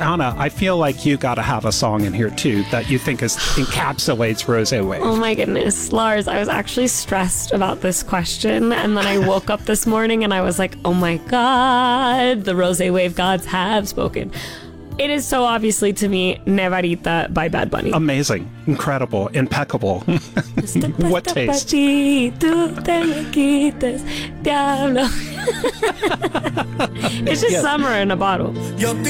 Anna, I feel like you got to have a song in here too that you think encapsulates Rose Wave. Oh my goodness, Lars, I was actually stressed about this question, and then I woke up this morning and I was like, oh my God, the Rose Wave gods have spoken. It is so obviously to me Nevarita by Bad Bunny. Amazing, incredible, impeccable. What taste? It's just summer in a bottle. Yo te